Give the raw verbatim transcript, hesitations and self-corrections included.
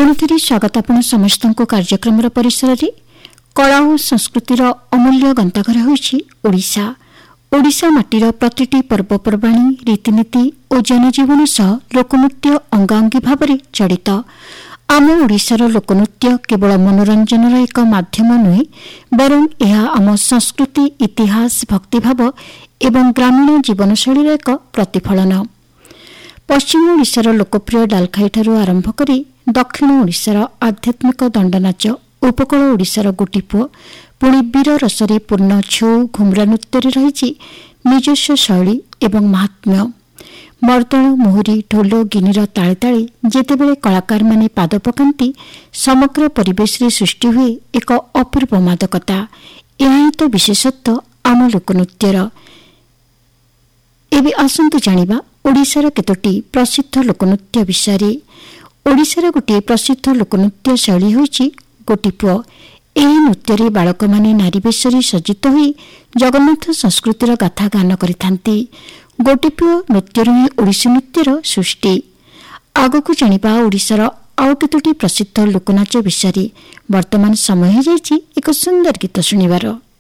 पुणी थी स्वागत आपण समस्त कार्यक्रम परिसर में कला और संस्कृतिर अमूल्य गंताघर होइछा। ओडिशा माटीर प्रतिटी पर्वपर्वाणी रीतिनीति और जनजीवन सह लोकनृत्य अंगांगी भाव में जड़ित। आम ओडिशार लोकनृत्य केवल मनोरंजन एक माध्यम नुहे बरं यह आम संस्कृति इतिहास भक्तिभाव एवं ग्रामीण जीवनशैली एक प्रतिफलन। पश्चिम ओडिशार लोकप्रिय डालखाई ठारू आरंभ करी दक्षिण ओडिशार आध्यात्मिक दंडनाच, उपकूल ओडिशार गोटीपुओ, पुणी वीर रसरे पूर्ण छौ घुमरा नृत्य रही निजस्व शैली एवं महात्म्य। मर्दल मुहुरी ढोल गिनीर ताले ताले जेतेबेले कलाकार माने पाद पकांती समग्र परिवेश रे सृष्टि हुए एक अपूर्व मादकता। यही तो विशेषत्व आम लोकनृत्यर। एबे आसंतु जानिबा ओडिशार केतोटी प्रसिद्ध लोकनृत्य विषय। ओडिशार गोटे प्रसिद्ध लोकनृत्य शैली होइछि गोटीपुओ। ଏହି ନୃତ୍ୟରେ ବାଳକମାନେ ନାରୀ ବେଶରେ ସଜ୍ଜିତ ହୋଇ ଜଗନ୍ନାଥ ସଂସ୍କୃତିର ଗାଥା ଗାନ କରିଥାନ୍ତି। ଗୋଟିପୁଅ ନୃତ୍ୟରୁ ହିଁ ଓଡ଼ିଶୀ ନୃତ୍ୟର ସୃଷ୍ଟି। ଆଗକୁ ଜାଣିବା ଓଡ଼ିଶାର ଆଉ କେତୋଟି ପ୍ରସିଦ୍ଧ ଲୋକନାଚ ବିଷୟରେ। ବର୍ତ୍ତମାନ ସମୟ ହୋଇଯାଇଛି ଏକ ସୁନ୍ଦର ଗୀତ ଶୁଣିବାର।